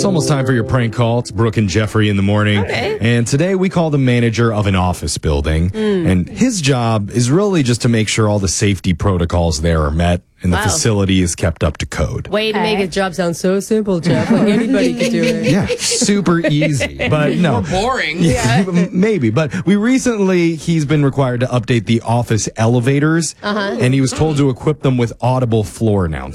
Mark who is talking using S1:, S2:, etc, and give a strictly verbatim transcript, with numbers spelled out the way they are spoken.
S1: It's almost time for your prank call. It's Brooke and Jeffrey in the morning.
S2: Okay.
S1: And today we call the manager of an office building.
S2: Mm.
S1: And his job is really just to make sure all the safety protocols there are met and the
S2: Wow.
S1: facility is kept up to code.
S2: Way to
S3: Okay.
S2: make his job sound so simple, Jeff. Like anybody could do it.
S1: Yeah, super easy. But no.
S4: Boring.
S1: Yeah, maybe. But we recently, he's been required to update the office elevators. Uh-huh. And he was told to equip them with audible floor announcements.